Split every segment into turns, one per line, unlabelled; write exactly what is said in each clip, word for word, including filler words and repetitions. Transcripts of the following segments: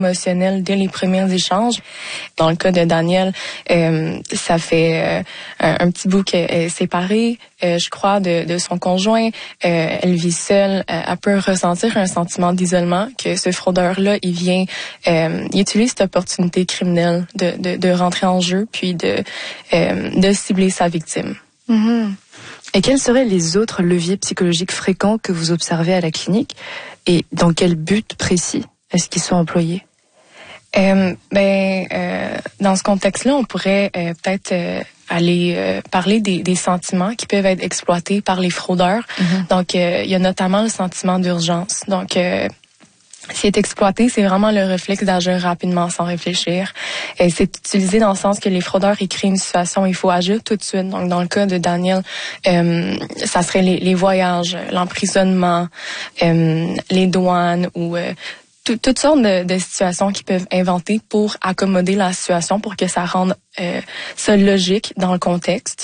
émotionnel dès les premiers échanges. Dans le cas de Danielle, euh, ça fait euh, un, un petit bout qu'elle est séparée, euh, je crois, de, de son conjoint. Euh, elle vit seule. Euh, elle peut ressentir un sentiment d'isolement, que ce fraudeur-là, il vient, euh, il utilise cette opportunité criminelle de, de, de rentrer en jeu, puis de, euh, de cibler sa victime.
Mm-hmm. Et quels seraient les autres leviers psychologiques fréquents que vous observez à la clinique et dans quel but précis est-ce qu'ils sont employés?
Euh, ben, euh, dans ce contexte-là, on pourrait euh, peut-être euh, aller euh, parler des, des sentiments qui peuvent être exploités par les fraudeurs. Mm-hmm. Donc, euh, il y a notamment le sentiment d'urgence. Donc, euh, ce qui est exploité, c'est vraiment le réflexe d'agir rapidement sans réfléchir. Et c'est utilisé dans le sens que les fraudeurs, ils créent une situation, il faut agir tout de suite. Donc, dans le cas de Daniel, euh, ça serait les, les voyages, l'emprisonnement, euh, les douanes ou euh, tout, toutes sortes de, de situations qu'ils peuvent inventer pour accommoder la situation, pour que ça rende euh, ça logique dans le contexte.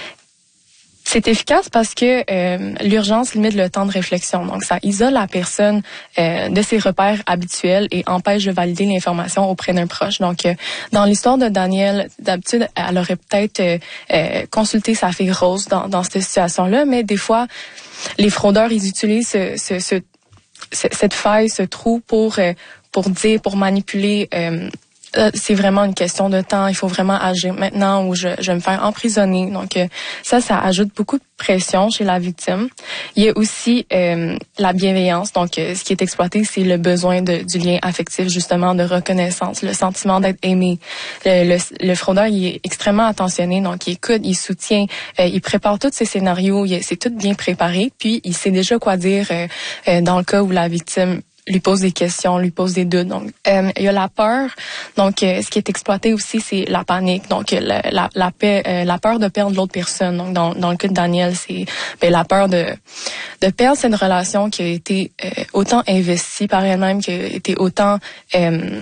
C'est efficace parce que euh, l'urgence limite le temps de réflexion. Donc, ça isole la personne euh, de ses repères habituels et empêche de valider l'information auprès d'un proche. Donc, euh, dans l'histoire de Danielle, d'habitude, elle aurait peut-être euh, euh, consulté sa fille Rose dans, dans cette situation-là, mais des fois, les fraudeurs, ils utilisent ce, ce, ce, cette faille, ce trou pour, euh, pour dire, pour manipuler... Euh, c'est vraiment une question de temps. Il faut vraiment agir maintenant ou je, je vais me faire emprisonner. Donc, euh, ça, ça ajoute beaucoup de pression chez la victime. Il y a aussi euh, la bienveillance. Donc, euh, ce qui est exploité, c'est le besoin de, du lien affectif, justement, de reconnaissance, le sentiment d'être aimé. Le, le, le fraudeur, il est extrêmement attentionné. Donc, il écoute, il soutient, euh, il prépare tous ses scénarios. Il, c'est tout bien préparé. Puis, il sait déjà quoi dire euh, euh, dans le cas où la victime lui pose des questions, lui pose des doutes. Donc, euh, il y a la peur. Donc, euh, ce qui est exploité aussi, c'est la panique. Donc, la, la, la, paix, euh, la peur de perdre l'autre personne. Donc, dans, dans le cas de Daniel, c'est ben, la peur de, de perdre cette relation qui a été euh, autant investie par elle-même, qui a été autant euh,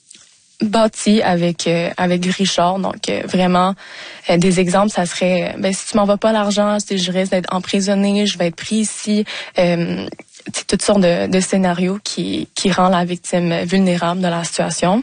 bâtie avec euh, avec Richard. Donc, euh, vraiment, euh, des exemples, ça serait, ben, si tu m'envoies pas l'argent, je risque d'être emprisonné, je vais être pris ici. Euh, C'est toutes sortes de, de scénarios qui, qui rend la victime vulnérable de la situation.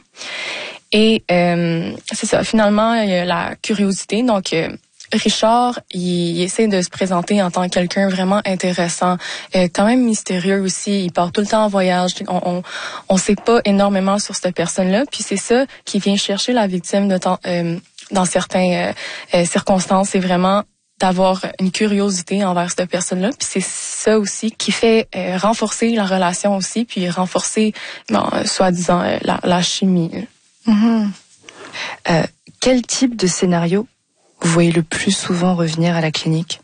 Et euh, c'est ça, finalement, il y a la curiosité. Donc, euh, Richard, il, il essaie de se présenter en tant que quelqu'un vraiment intéressant, euh, quand même mystérieux aussi. Il part tout le temps en voyage. On on, on sait pas énormément sur cette personne-là. Puis c'est ça qui vient chercher la victime de temps, euh, dans certaines euh, euh, circonstances. C'est vraiment d'avoir une curiosité envers cette personne-là. Puis c'est ça aussi qui fait euh, renforcer la relation aussi, puis renforcer, bon, euh, soi-disant, euh, la, la chimie.
Mm-hmm. Euh, quel type de scénario vous voyez le plus souvent revenir à la clinique?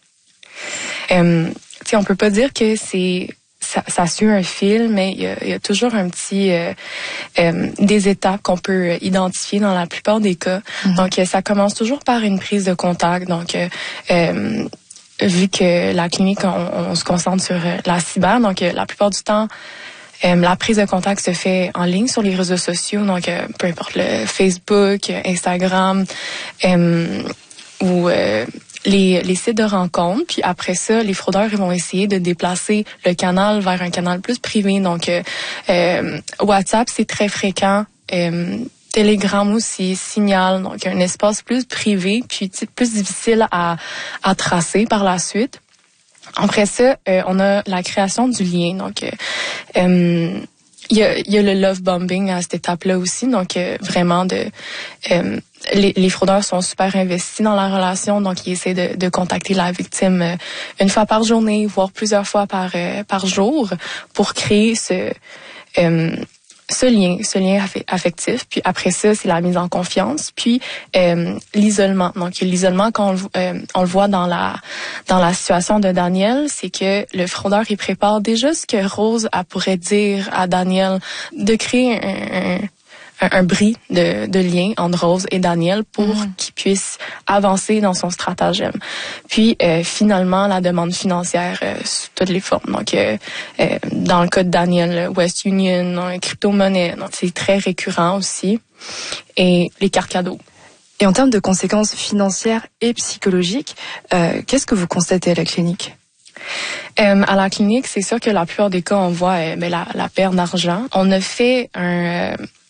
Euh, tu sais, on peut pas dire que c'est ça, ça suit un fil, mais il y a, il y a toujours un petit euh, euh, des étapes qu'on peut identifier dans la plupart des cas. Mm-hmm. Donc, ça commence toujours par une prise de contact. Donc, euh, euh, vu que la clinique, on, on se concentre sur la cyber, donc euh, la plupart du temps, euh, la prise de contact se fait en ligne sur les réseaux sociaux. Donc, euh, peu importe le Facebook, Instagram, euh, ou euh, les, les sites de rencontres. Puis après ça, les fraudeurs ils vont essayer de déplacer le canal vers un canal plus privé. Donc, euh, euh, WhatsApp, c'est très fréquent. Euh, Telegram aussi, Signal. Donc, un espace plus privé, puis plus difficile à, à tracer par la suite. Après ça, euh, on a la création du lien. Donc, euh, euh, il y a, il y a le love bombing à cette étape-là aussi. Donc, euh, vraiment, de euh, les, les fraudeurs sont super investis dans la relation. Donc, ils essaient de, de contacter la victime euh, une fois par journée, voire plusieurs fois par euh, par jour, pour créer ce euh, ce lien, ce lien affectif. Puis après ça, c'est la mise en confiance. Puis euh, l'isolement. Donc, l'isolement, quand on, euh, on le voit dans la dans la situation de Daniel, c'est que le fraudeur, il prépare déjà ce que Rose elle pourrait dire à Daniel, de créer un, un, un, un bris de, de lien entre Rose et Daniel pour mmh. qu'il puisse avancer dans son stratagème. Puis euh, finalement, la demande financière euh, sous toutes les formes. Donc, euh, euh, dans le cas de Daniel, West Union, crypto-monnaie, donc c'est très récurrent aussi. Et les cartes cadeaux.
Et en termes de conséquences financières et psychologiques, euh, qu'est-ce que vous constatez à la clinique?
Euh, à la clinique, c'est sûr que la plupart des cas, on voit euh, ben, la, la perte d'argent. On a fait un... Euh,